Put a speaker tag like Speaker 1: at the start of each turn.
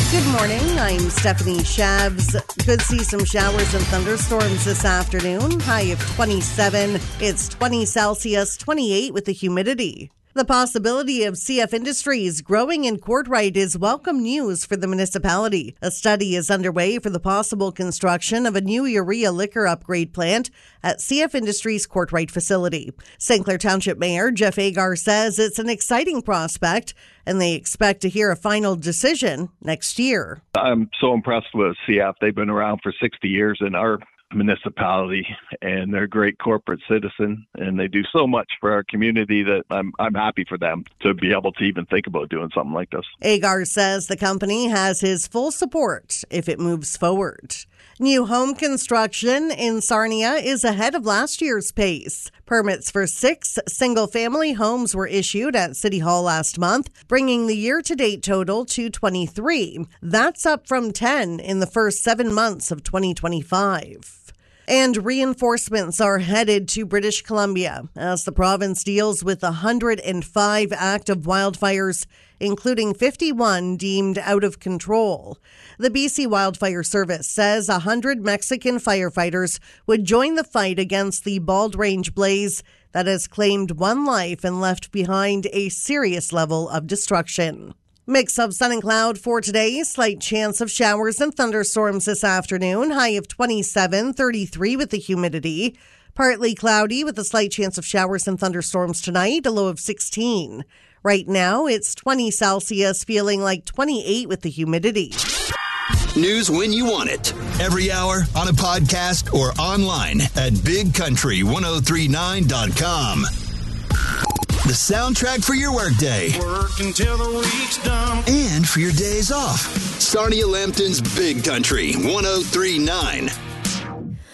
Speaker 1: Good morning. I'm Stephanie Shabs. Could see some showers and thunderstorms this afternoon. High of 27. It's 20 Celsius, 28 with the humidity. The possibility of CF Industries growing in Courtright is welcome news for the municipality. A study is underway for the possible construction of a new urea liquor upgrade plant at CF Industries' Courtright facility. St. Clair Township Mayor Jeff Agar says it's an exciting prospect, and they expect to hear a final decision next year.
Speaker 2: I'm so impressed with CF. They've been around for 60 years in our municipality, and they're a great corporate citizen, and they do so much for our community that I'm happy for them to be able to even think about doing something like this.
Speaker 1: Agar says the company has his full support if it moves forward. New home construction in Sarnia is ahead of last year's pace. Permits for 6 single-family homes were issued at City Hall last month, bringing the year-to-date total to 23. That's up from 10 in the first 7 months of 2025. And reinforcements are headed to British Columbia as the province deals with 105 active wildfires, including 51 deemed out of control. The BC Wildfire Service says 100 Mexican firefighters would join the fight against the Bald Range blaze that has claimed 1 life and left behind a serious level of destruction. Mix of sun and cloud for today. Slight chance of showers and thunderstorms this afternoon. High of 27, 33 with the humidity. Partly cloudy with a slight chance of showers and thunderstorms tonight. A low of 16. Right now, it's 20 Celsius, feeling like 28 with the humidity.
Speaker 3: News when you want it. Every hour on a podcast or online at bigcountry1039.com. The soundtrack for your workday.
Speaker 4: Work until the week's done.
Speaker 3: And for your days off. Sarnia Lambton's Big Country 1039.